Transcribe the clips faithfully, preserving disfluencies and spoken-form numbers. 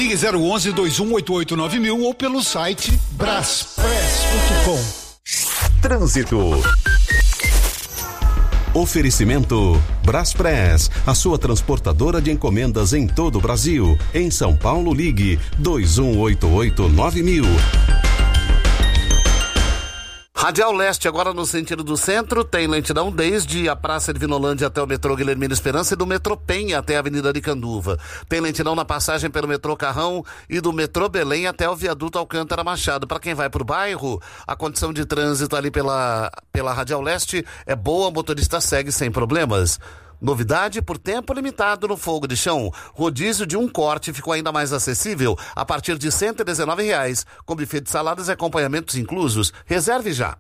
Ligue zero onze, dois um oito oito, nove mil ou pelo site braspress ponto com. Trânsito. Oferecimento Braspress, a sua transportadora de encomendas em todo o Brasil. Em São Paulo, ligue dois um oito oito, nove mil. Radial Leste, agora no sentido do centro, tem lentidão desde a Praça de Vinolândia até o metrô Guilhermina Esperança e do metrô Penha até a Avenida Aricanduva. Tem lentidão na passagem pelo metrô Carrão e do metrô Belém até o viaduto Alcântara Machado. Para quem vai para o bairro, a condição de trânsito ali pela, pela Radial Leste é boa, o motorista segue sem problemas. Novidade por tempo limitado no fogo de chão. Rodízio de um corte ficou ainda mais acessível a partir de cento e dezenove reais, com buffet de saladas e acompanhamentos inclusos. Reserve já.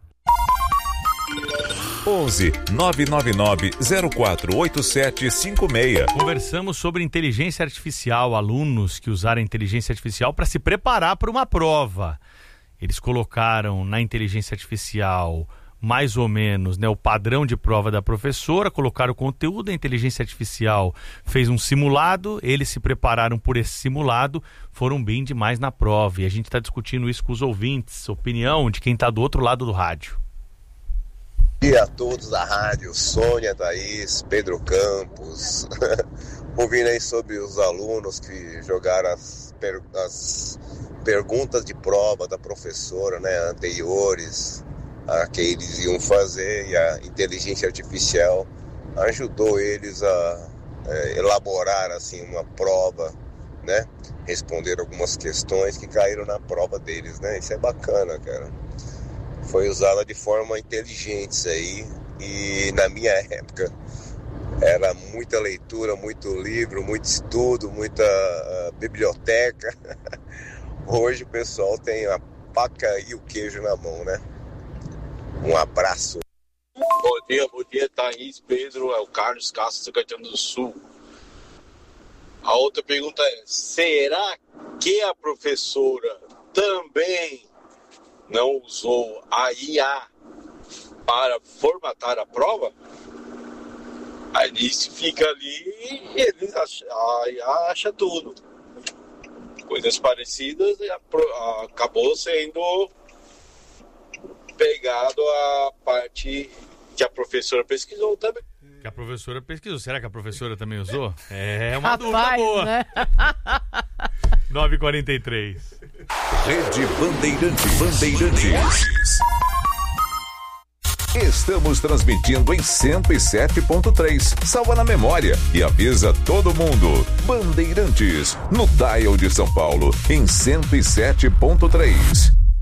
onze, nove nove nove, zero quatro oito sete cinco seis. Conversamos sobre inteligência artificial, alunos que usaram a inteligência artificial para se preparar para uma prova. Eles colocaram na inteligência artificial mais ou menos, né, o padrão de prova da professora, colocaram o conteúdo, a inteligência artificial fez um simulado, eles se prepararam por esse simulado, foram bem demais na prova. E a gente está discutindo isso com os ouvintes, opinião de quem está do outro lado do rádio. Bom dia a todos da rádio, Sônia, Thaís, Pedro Campos, ouvindo aí sobre os alunos que jogaram as, per- as perguntas de prova da professora, né, anteriores a que eles iam fazer, e a inteligência artificial ajudou eles a é, elaborar assim uma prova, né? Responder algumas questões que caíram na prova deles, né? Isso é bacana, cara. Foi usada de forma inteligente isso aí, e na minha época era muita leitura, muito livro, muito estudo, muita uh, biblioteca. Hoje o pessoal tem a faca e o queijo na mão, né? Um abraço. Bom dia, bom dia, Thaís, Pedro, é o Carlos Castro, São Caetano do Sul. A outra pergunta é, será que a professora também não usou a I A para formatar a prova? Aí nisso fica ali e eles acham, a I A acha tudo. Coisas parecidas, acabou sendo pegado a parte que a professora pesquisou também. Que a professora pesquisou. Será que a professora também usou? É uma Rapaz, dúvida boa. né? nove e quarenta e três. Rede Bandeirantes. Bandeirantes. Estamos transmitindo em cento e sete ponto três. Salva na memória e avisa todo mundo. Bandeirantes, no dial de São Paulo, em cento e sete ponto três.